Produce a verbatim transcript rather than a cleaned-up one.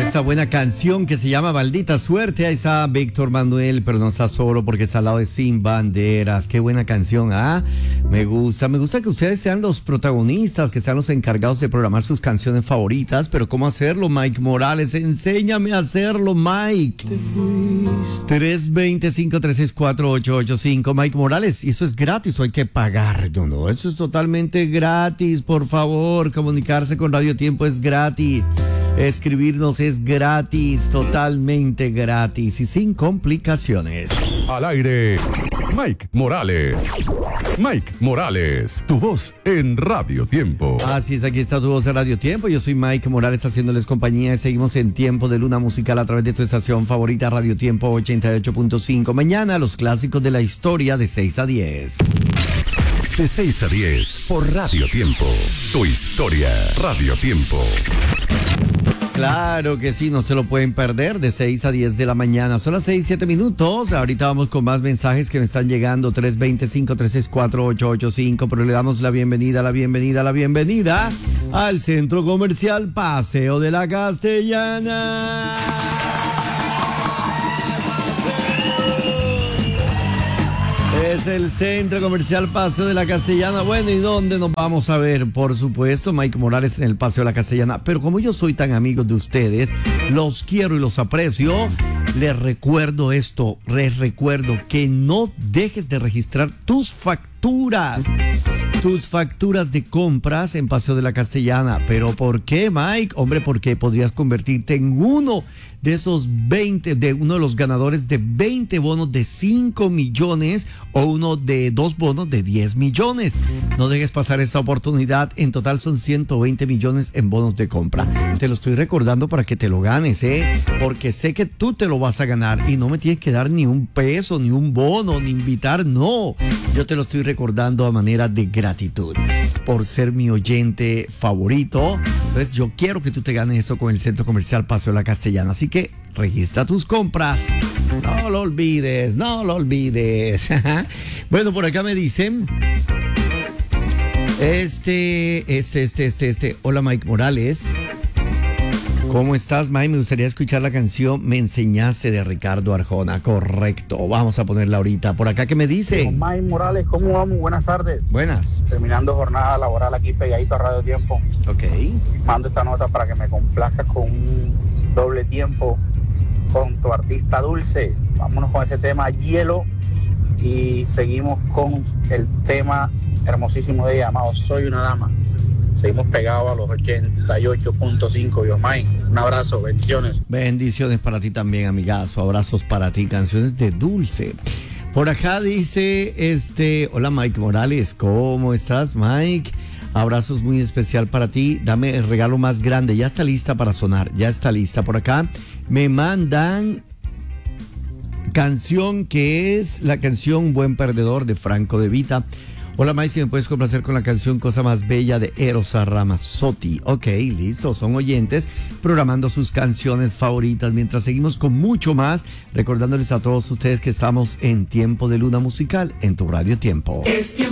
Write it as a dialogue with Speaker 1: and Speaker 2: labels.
Speaker 1: Esa buena canción que se llama Maldita Suerte. Ahí está Víctor Manuel, pero no está solo porque está al lado de Sin Banderas. Qué buena canción, ¿ah? Me gusta, me gusta que ustedes sean los protagonistas, que sean los encargados de programar sus canciones favoritas. Pero ¿cómo hacerlo, Mike Morales? Enséñame a hacerlo, Mike. tres dos cero, cinco tres seis, cuatro ocho ocho cinco. Mike Morales, y eso es gratis o hay que pagar. No, no, eso es totalmente gratis. Por favor, comunicarse con Radio Tiempo es gratis. Escribirnos es gratis, totalmente gratis y sin complicaciones.
Speaker 2: Al aire, Mike Morales. Mike Morales, tu voz en Radio Tiempo.
Speaker 1: Así es, aquí está tu voz en Radio Tiempo. Yo soy Mike Morales haciéndoles compañía y seguimos en Tiempo de Luna Musical a través de tu estación favorita Radio Tiempo ochenta y ocho punto cinco. Mañana los clásicos de la historia de seis a diez.
Speaker 2: De seis a diez por Radio Tiempo. Tu historia, Radio Tiempo.
Speaker 1: Claro que sí, no se lo pueden perder de seis a diez de la mañana. Son las seis, siete minutos. Ahorita vamos con más mensajes que me están llegando. tres dos cero, cinco tres seis, cuatro ocho ocho cinco. Pero le damos la bienvenida, la bienvenida, la bienvenida al Centro Comercial Paseo de la Castellana. Es el Centro Comercial Paseo de la Castellana. Bueno, ¿y dónde nos vamos a ver? Por supuesto, Mike Morales en el Paseo de la Castellana. Pero como yo soy tan amigo de ustedes, los quiero y los aprecio, les recuerdo esto, les recuerdo que no dejes de registrar tus facturas. Tus facturas de compras en Paseo de la Castellana. ¿Pero por qué, Mike? Hombre, porque podrías convertirte en uno de esos veinte, de uno de los ganadores de veinte bonos de cinco millones o uno de dos bonos de diez millones. No dejes pasar esta oportunidad. En total son ciento veinte millones en bonos de compra. Te lo estoy recordando para que te lo ganes, ¿eh? Porque sé que tú te lo vas a ganar y no me tienes que dar ni un peso, ni un bono, ni invitar, no. Yo te lo estoy recordando a manera de gratitud por ser mi oyente favorito. Entonces yo quiero que tú te ganes eso con el Centro Comercial Paseo de la Castellana. Así que registra tus compras. No lo olvides, no lo olvides. Bueno, por acá me dicen... Este, este, este, este, este. Hola, Mike Morales. ¿Cómo estás, Mike? Me gustaría escuchar la canción Me Enseñaste de Ricardo Arjona. Correcto, vamos a ponerla ahorita. Por acá, ¿qué me dice?
Speaker 3: Mike Morales, ¿cómo vamos? Buenas tardes.
Speaker 1: Buenas.
Speaker 3: Terminando jornada laboral aquí pegadito a Radio Tiempo.
Speaker 1: Ok.
Speaker 3: Mando esta nota para que me complazcas con un doble tiempo con tu artista Dulce. Vámonos con ese tema Hielo y seguimos con el tema hermosísimo de ella llamado Soy una Dama. Seguimos pegados a los ochenta y ocho punto cinco, Dios mío. Un abrazo, bendiciones.
Speaker 1: Bendiciones para ti también, amigazo. Abrazos para ti, canciones de Dulce. Por acá dice, este, hola Mike Morales, ¿cómo estás, Mike? Abrazos muy especial para ti. Dame el regalo más grande. Ya está lista para sonar, ya está lista. Por acá me mandan canción que es la canción Buen Perdedor de Franco De Vita. Hola, Mike, si me puedes complacer con la canción Cosa Más Bella de Eros Ramazzotti. Ok, listo, son oyentes programando sus canciones favoritas mientras seguimos con mucho más, recordándoles a todos ustedes que estamos en Tiempo de Luna Musical en tu Radio Tiempo.
Speaker 4: Es tiempo